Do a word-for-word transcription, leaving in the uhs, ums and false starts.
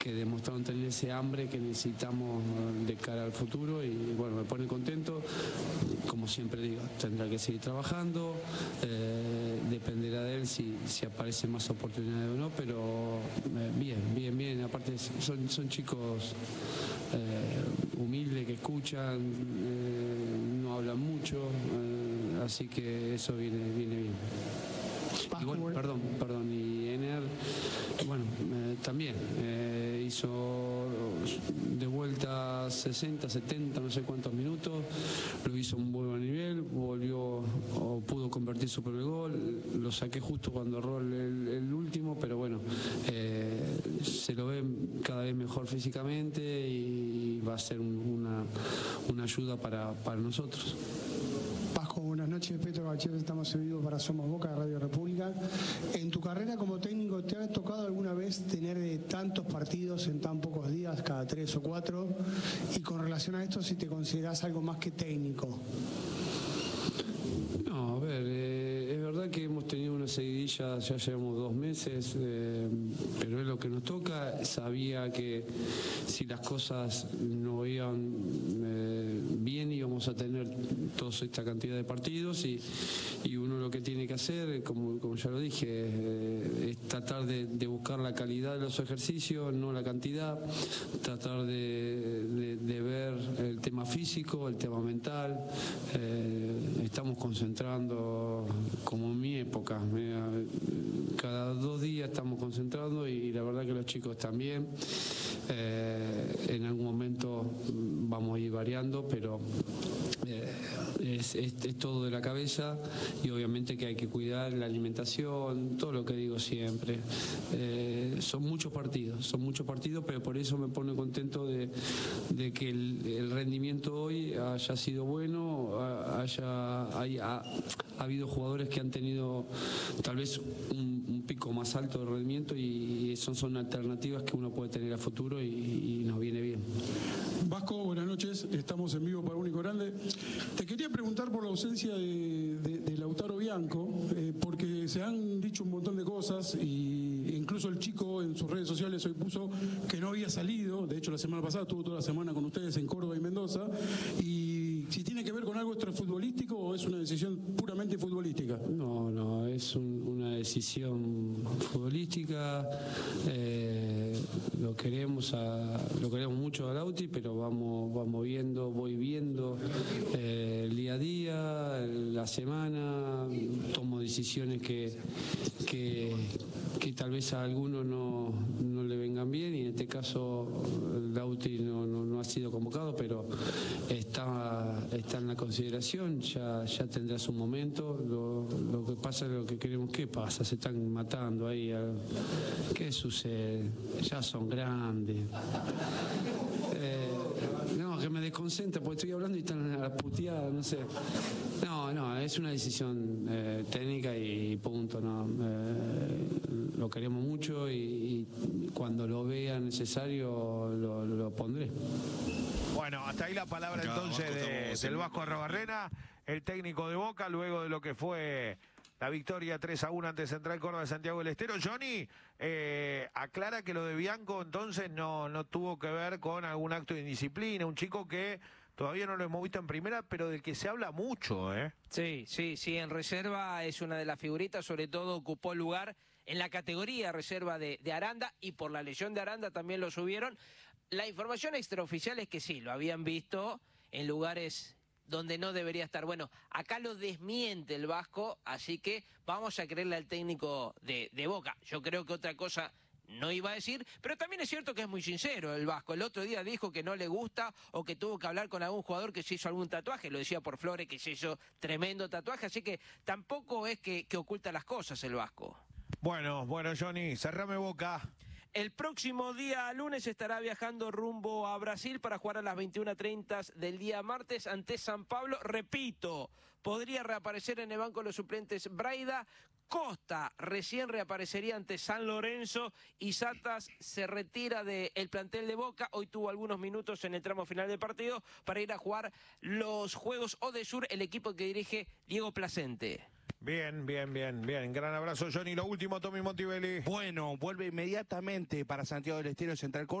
que demostraron tener ese hambre que necesitamos de cara al futuro y bueno, me pone contento. Como siempre digo, tendrá que seguir trabajando, eh, dependerá de él si, si aparecen más oportunidades o no, pero eh, bien, bien, bien. Aparte son, son chicos eh, humildes que escuchan, eh, no hablan mucho, eh, así que eso viene, viene bien. Y bueno, perdón, perdón, y Ener, bueno, eh, también eh, hizo de vuelta sesenta, setenta, no sé cuántos minutos, lo hizo un buen nivel, volvió o pudo convertir su primer gol, lo saqué justo cuando erró el, el último, pero bueno, eh, se lo ve cada vez mejor físicamente y va a ser un, una, una ayuda para, para nosotros. Buenas noches, Petro Gachero, estamos en vivo para Somos Boca de Radio República. En tu carrera como técnico, ¿te ha tocado alguna vez tener de tantos partidos en tan pocos días, cada tres o cuatro? Y con relación a esto, si te considerás algo más que técnico. No, a ver, eh, es verdad que hemos tenido una seguidilla, ya llevamos dos meses, eh, pero es lo que nos toca. Sabía que si las cosas no iban eh, bien íbamos a tener toda esta cantidad de partidos y, y uno lo que tiene que hacer, como, como ya lo dije, eh, es tratar de, de buscar la calidad de los ejercicios, no la cantidad, tratar de, de, de ver el tema físico, el tema mental. Eh, estamos concentrando como en mi época, cada dos días estamos concentrando y la verdad que los chicos también. Eh, en algún momento vamos a ir variando, pero eh, es, es, es todo de la cabeza y obviamente que hay que cuidar la alimentación, todo lo que digo siempre. Eh, son muchos partidos, son muchos partidos, pero por eso me pone contento de, de que el, el rendimiento hoy haya sido bueno, haya, haya ha, ha habido jugadores que han tenido tal vez un, un pico más alto de rendimiento y, y son, son alternativas que uno puede tener a futuro y, y nos viene bien. Vasco, buenas noches, estamos en vivo para Único Grande. Te quería preguntar por la ausencia de, de, de Lautaro Bianco, eh, porque se han dicho un montón de cosas y incluso el chico en sus redes sociales hoy puso que no había salido, de hecho la semana pasada estuvo toda la semana con ustedes en Córdoba y Mendoza, y si tiene que ver con algo extrafutbolístico o es una decisión puramente futbolística. No, no, es un, una decisión futbolística, eh, lo queremos a, lo queremos mucho a Lauti, pero vamos, vamos viendo, voy viendo eh, el día a día, la semana, tomo decisiones que, que, que tal vez a algunos no, no le vengan bien y en este caso Lauti no, no, no ha sido convocado, pero está, está en la consideración, ya, ya tendrá su momento. Lo, lo que pasa es lo que queremos. ¿Qué pasa? Se están matando ahí. ¿Qué sucede? Ya son grandes. Eh, no, que me desconcentra porque estoy hablando y están a la puteada, no sé. No, no, es una decisión eh, técnica y punto, ¿no? Eh, lo queremos mucho y, y cuando lo vea necesario lo, lo pondré. Bueno, hasta ahí la palabra Acá, entonces Vasco, de, del Vasco Arrobarrena, el técnico de Boca, luego de lo que fue la victoria tres a uno ante Central Córdoba de Santiago del Estero. Johnny, eh, aclara que lo de Bianco entonces no, no tuvo que ver con algún acto de indisciplina, un chico que todavía no lo hemos visto en primera, pero del que se habla mucho, ¿eh? Sí, sí, sí, en reserva es una de las figuritas, sobre todo ocupó lugar en la categoría reserva de, de Aranda y por la lesión de Aranda también lo subieron. La información extraoficial es que sí, lo habían visto en lugares donde no debería estar. Bueno, acá lo desmiente el Vasco, así que vamos a creerle al técnico de, de Boca. Yo creo que otra cosa no iba a decir, pero también es cierto que es muy sincero el Vasco. El otro día dijo que no le gusta o que tuvo que hablar con algún jugador que se hizo algún tatuaje, lo decía por Flores que se hizo tremendo tatuaje, así que tampoco es que, que oculta las cosas el Vasco. Bueno, bueno, Johnny, cerrame Boca. El próximo día lunes estará viajando rumbo a Brasil para jugar a las veintiuna treinta del día martes ante San Pablo. Repito, podría reaparecer en el banco de los suplentes Braida Costa recién reaparecería ante San Lorenzo y Satas se retira del plantel de Boca. Hoy tuvo algunos minutos en el tramo final del partido para ir a jugar los Juegos Odesur, el equipo que dirige Diego Placente. Bien, bien, bien, bien. Gran abrazo, Johnny. Lo último, Tommy Montibelli. Bueno, vuelve inmediatamente para Santiago del Estero Central Córdoba.